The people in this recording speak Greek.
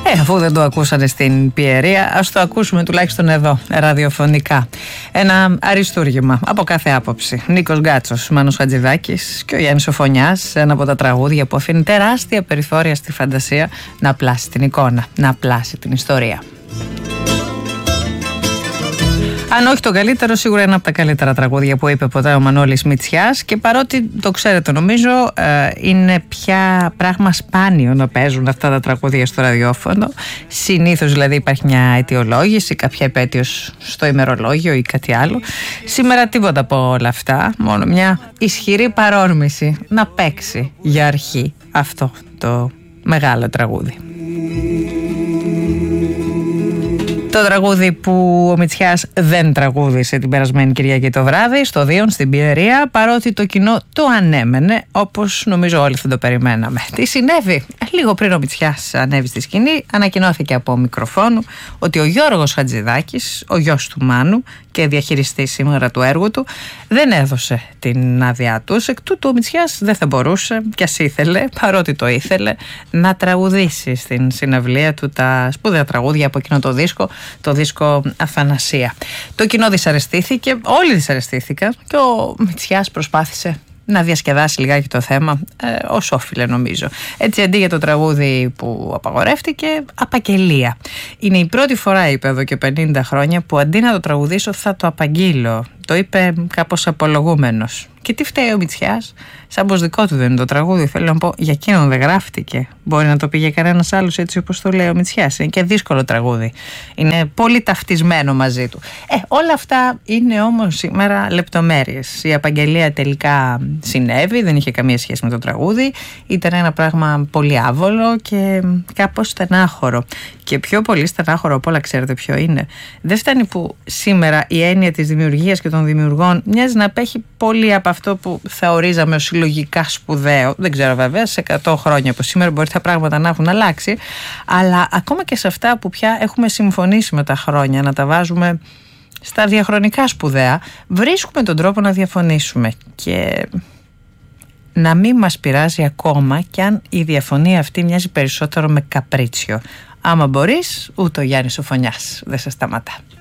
Αφού δεν το ακούσατε στην Πιερία, ας το ακούσουμε τουλάχιστον εδώ, ραδιοφωνικά. Ένα αριστούργημα από κάθε άποψη. Νίκος Γκάτσος, Μάνος Χατζηδάκης και ο Γιάννης Σοφωνιάς. Ένα από τα τραγούδια που αφήνει τεράστια περιθώρια στη φαντασία να πλάσει την εικόνα, να πλάσει την ιστορία. Αν όχι το καλύτερο, σίγουρα είναι από τα καλύτερα τραγούδια που είπε ποτέ ο Μανώλης Μητσιάς, και παρότι το ξέρετε, νομίζω είναι πια πράγμα σπάνιο να παίζουν αυτά τα τραγούδια στο ραδιόφωνο. Συνήθως δηλαδή υπάρχει μια αιτιολόγηση, κάποια επέτειος στο ημερολόγιο ή κάτι άλλο. Σήμερα τίποτα από όλα αυτά, μόνο μια ισχυρή παρόρμηση να παίξει για αρχή αυτό το μεγάλο τραγούδι. Το τραγούδι που ο Μητσιάς δεν τραγούδισε την περασμένη Κυριακή το βράδυ στο Δίον στην Πιερία, παρότι το κοινό το ανέμενε, όπως νομίζω όλοι θα το περιμέναμε. Τι συνέβη? Λίγο πριν ο Μητσιάς ανέβει στη σκηνή, ανακοινώθηκε από μικροφόνου ότι ο Γιώργος Χατζηδάκης, ο γιος του Μάνου και διαχειριστής σήμερα του έργου του, δεν έδωσε την άδειά του. Εκ τούτου ο Μητσιάς δεν θα μπορούσε, κι ας ήθελε, παρότι το ήθελε, να τραγουδήσει στην συναυλία του τα σπουδαία τραγούδια από εκείνο το δίσκο Αθανασία. Το κοινό δυσαρεστήθηκε, όλοι δυσαρεστήθηκαν, και ο Μητσιάς προσπάθησε να διασκεδάσει λιγάκι το θέμα, ως όφιλε νομίζω. Έτσι, αντί για το τραγούδι που απαγορεύτηκε, απαγγελία. Είναι η πρώτη φορά, είπε, εδώ και 50 χρόνια, που αντί να το τραγουδήσω θα το απαγγείλω. Το είπε κάπως απολογούμενος. Και τι φταίει ο Μητσιάς? Σαν πως δικό του δεν είναι το τραγούδι, θέλω να πω, για εκείνον δεν γράφτηκε. Μπορεί να το πήγε κανένας άλλος έτσι όπως το λέει ο Μητσιάς. Είναι και δύσκολο τραγούδι. Είναι πολύ ταυτισμένο μαζί του. Όλα αυτά είναι όμως σήμερα λεπτομέρειες. Η απαγγελία τελικά συνέβη, δεν είχε καμία σχέση με το τραγούδι. Ήταν ένα πράγμα πολύ άβολο και κάπως στενάχωρο. Και πιο πολύ στενάχωρο από όλα, ξέρετε ποιο είναι? Δεν φτάνει που σήμερα η έννοια της δημιουργίας και των δημιουργών μοιάζει να απέχει πολύ από αυτό που θα ορίζαμε ως συλλογικά σπουδαίο. Δεν ξέρω βέβαια, σε 100 χρόνια από σήμερα μπορεί τα πράγματα να έχουν αλλάξει, αλλά ακόμα και σε αυτά που πια έχουμε συμφωνήσει με τα χρόνια να τα βάζουμε στα διαχρονικά σπουδαία, βρίσκουμε τον τρόπο να διαφωνήσουμε και να μην μας πειράζει ακόμα κι αν η διαφωνία αυτή μοιάζει περισσότερο με καπρίτσιο. Άμα μπορείς, ούτε ο Γιάννης Σοφωνιάς δεν σε σταματά.